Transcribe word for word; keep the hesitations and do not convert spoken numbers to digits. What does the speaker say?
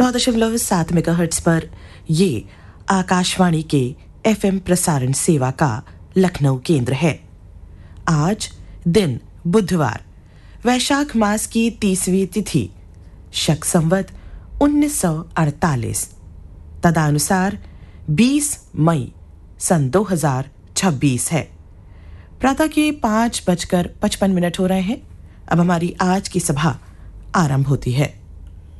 सौ दशमलव सात मेगाहर्ट्ज पर ये आकाशवाणी के एफएम प्रसारण सेवा का लखनऊ केंद्र है। आज दिन बुधवार, वैशाख मास की तीसवीं तिथि, शक संवत उन्नीस सौ अड़तालीस, तदनुसार बीस मई सन दो हजार छब्बीस है। प्रातः के पाँच बजकर पचपन मिनट हो रहे हैं। अब हमारी आज की सभा आरंभ होती है।